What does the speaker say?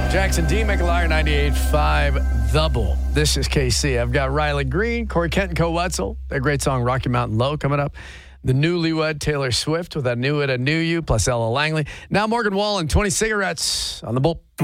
Jackson D. McAlliar, 98.5 The Bull. This is KC. I've got Riley Green, Corey Kent, and Co Wetzel. Their great song, Rocky Mountain Low, coming up. The newlywed Taylor Swift with I Knew It, I Knew You, plus Ella Langley. Now Morgan Wallen, 20 cigarettes on The Bull.